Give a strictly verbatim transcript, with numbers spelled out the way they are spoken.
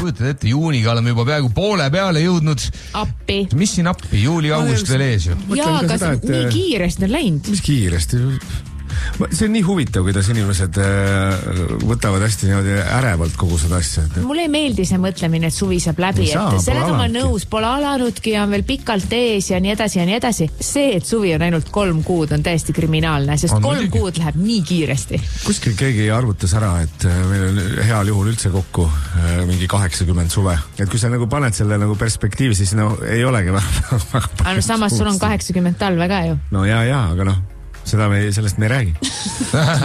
kujutad ette, juuniga oleme juba peaaegu poole peale jõudnud. Appi. Mis siin appi? Juuli-august veel ees ju. Jaa, aga seda, et... nii kiiresti on läinud. Mis kiiresti? See on nii huvitav, kuidas inimesed võtavad hästi niimoodi ärevalt kogu seda asja. Mulle ei meeldi see mõtlemine, et suvi saab läbi, no, et sellega ma nõus, pole alanudki ja on veel pikalt ees ja nii edasi ja nii edasi. See, et suvi on ainult kolm kuud, on täiesti kriminaalne, sest on kolm muidugi. Kuud läheb nii kiiresti. Kuskil keegi arvutas ära, et meil on heal juhul üldse kokku mingi kaheksakümmend suve. Et kui sa nagu paned selle nagu perspektiivi, siis no ei olegi väga aga no samas sul on kaheksakümmend talve ka ju. No jaa, jaa, aga noh, seda me, sellest me ei räägi.